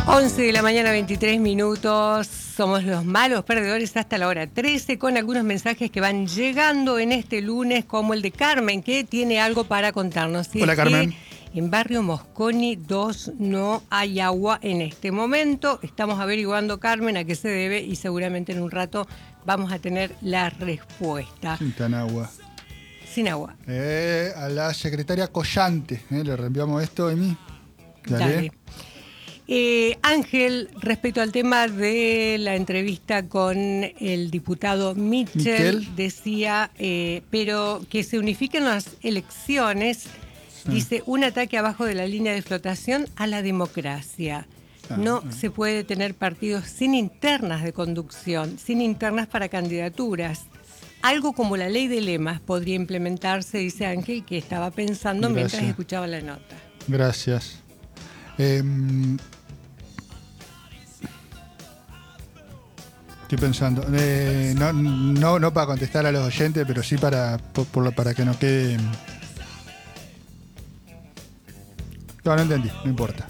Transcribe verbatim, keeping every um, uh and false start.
once de la mañana, veintitrés minutos. Somos los malos perdedores hasta la hora trece, con algunos mensajes que van llegando en este lunes, como el de Carmen, que tiene algo para contarnos. Y Hola, es Carmen. que en Barrio Mosconi dos no hay agua en este momento. Estamos averiguando, Carmen, a qué se debe y seguramente en un rato vamos a tener la respuesta. Sin tan agua. Sin agua. Eh, a la secretaria Collante, eh, le reenviamos esto, Emi. Dale. Dale. Eh, Ángel, respecto al tema de la entrevista con el diputado Mitchell, Miquel. decía, eh, pero que se unifiquen las elecciones, Sí. dice, un ataque abajo de la línea de flotación a la democracia. Ah, No ah. se puede tener partidos sin internas de conducción, sin internas para candidaturas. Algo como la ley de lemas podría implementarse, dice Ángel, que estaba pensando Gracias. mientras escuchaba la nota. Gracias. Eh, estoy pensando. Eh, no, no, no para contestar a los oyentes, pero sí para, por, por lo- para que no quede. No, no entendí, no importa.